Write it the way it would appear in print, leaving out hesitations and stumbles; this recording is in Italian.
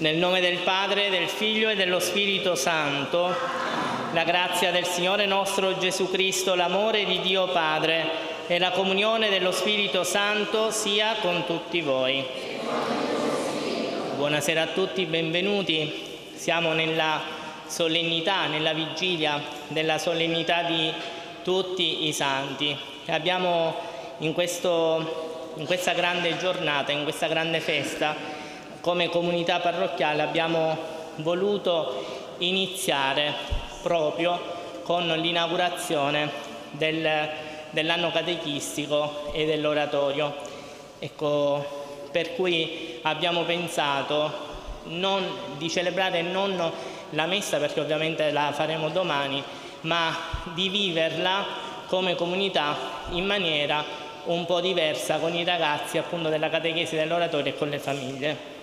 Nel nome del Padre, del Figlio e dello Spirito Santo, la grazia del Signore nostro Gesù Cristo, l'amore di Dio Padre e la comunione dello Spirito Santo sia con tutti voi. Buonasera a tutti, benvenuti. Siamo nella solennità, nella vigilia della solennità di tutti i santi. Abbiamo in questa grande giornata, in questa grande festa, come comunità parrocchiale abbiamo voluto iniziare proprio con l'inaugurazione dell'anno catechistico e dell'oratorio. Ecco, per cui abbiamo pensato di celebrare non la messa, perché ovviamente la faremo domani, ma di viverla come comunità in maniera un po' diversa con i ragazzi appunto della catechesi dell'oratorio e con le famiglie.